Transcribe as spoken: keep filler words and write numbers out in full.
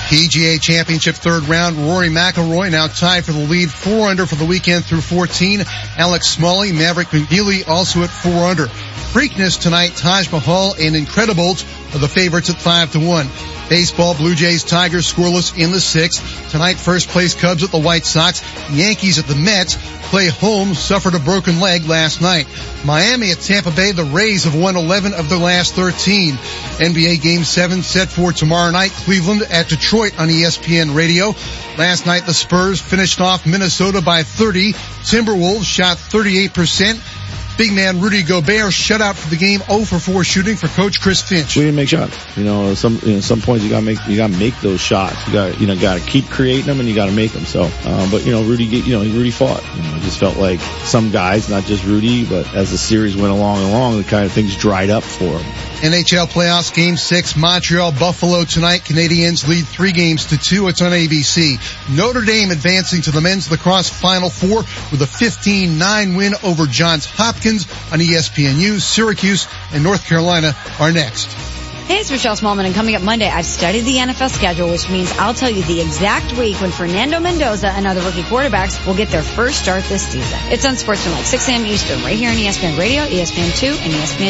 P G A Championship third round, Rory McIlroy now tied for the lead, four under for the weekend through fourteen. Alex Smalley, Maverick McNeely also at four under. Preakness tonight, Taj Mahal and Incredibles are the favorites at five to one. Baseball, Blue Jays, Tigers scoreless in the sixth. Tonight, first place Cubs at the White Sox. Yankees at the Mets. Clay Holmes suffered a broken leg last night. Miami at Tampa Bay. The Rays have won eleven of their last thirteen. N B A Game seven set for tomorrow night. Cleveland at Detroit on E S P N Radio. Last night, the Spurs finished off Minnesota by thirty. Timberwolves shot thirty-eight percent. Big man Rudy Gobert shut out for the game, zero for four shooting for Coach Chris Finch. We didn't make shots. You know, some you know, some points you gotta make you gotta make those shots. You got you know gotta keep creating them and you gotta make them. So, um, but you know, Rudy you know Rudy fought. You know, it just felt like some guys, not just Rudy, but as the series went along and along, the kind of things dried up for him. N H L playoffs, Game six, Montreal, Buffalo tonight. Canadiens lead three games to two. It's on A B C. Notre Dame advancing to the men's lacrosse Final Four with a fifteen nine win over Johns Hopkins on E S P N U. Syracuse and North Carolina are next. Hey, it's Michelle Smallman, and coming up Monday, I've studied the N F L schedule, which means I'll tell you the exact week when Fernando Mendoza and other rookie quarterbacks will get their first start this season. It's on Sportsman like six a.m. Eastern, right here on E S P N Radio, E S P N two, and E S P N